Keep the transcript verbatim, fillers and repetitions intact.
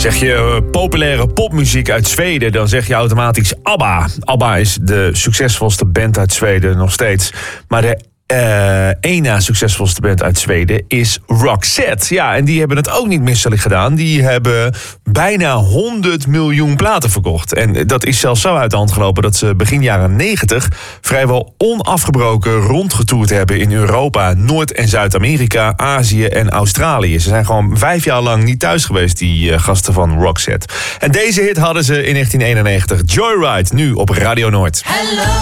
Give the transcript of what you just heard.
Zeg je uh, populaire popmuziek uit Zweden, dan zeg je automatisch ABBA. ABBA is de succesvolste band uit Zweden nog steeds. Maar de uh, één na succesvolste band uit Zweden is Roxette. Ja, en die hebben het ook niet misselijk gedaan. Die hebben bijna honderd miljoen platen verkocht. En dat is zelfs zo uit de hand gelopen dat ze begin jaren negentig vrijwel onafgebroken rondgetoerd hebben in Europa, Noord- en Zuid-Amerika, Azië en Australië. Ze zijn gewoon vijf jaar lang niet thuis geweest, die uh, gasten van Roxette. En deze hit hadden ze in negentien eenennegentig. Joyride, nu op Radio Noord. Hello.